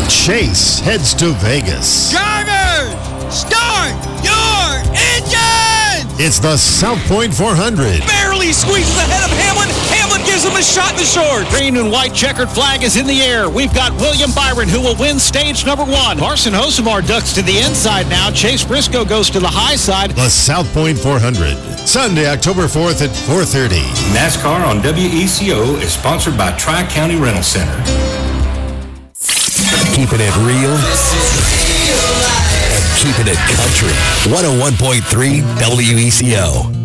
Chase heads to Vegas. Drivers, start your engine! It's the South Point 400. Barely squeezes ahead of Hamlin. Hamlin gives him a shot in the short. Green and white checkered flag is in the air. We've got William Byron, who will win stage number 1. Carson Hocevar ducks to the inside now. Chase Briscoe goes to the high side. The South Point 400. Sunday, October 4th at 4:30. NASCAR on WECO is sponsored by Tri-County Rental Center. Keeping it real and keeping it country. 101.3 WECO.